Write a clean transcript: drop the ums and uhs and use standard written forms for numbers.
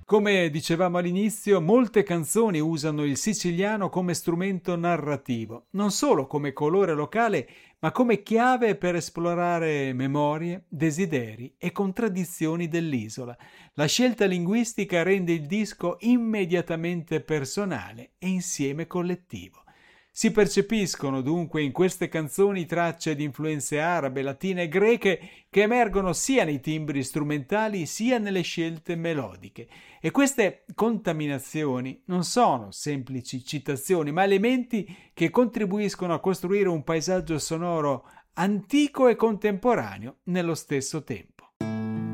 Come dicevamo all'inizio, molte canzoni usano il siciliano come strumento narrativo, non solo come colore locale, ma come chiave per esplorare memorie, desideri e contraddizioni dell'isola. La scelta linguistica rende il disco immediatamente personale e insieme collettivo. Si percepiscono dunque in queste canzoni tracce di influenze arabe, latine e greche che emergono sia nei timbri strumentali sia nelle scelte melodiche. E queste contaminazioni non sono semplici citazioni, ma elementi che contribuiscono a costruire un paesaggio sonoro antico e contemporaneo nello stesso tempo.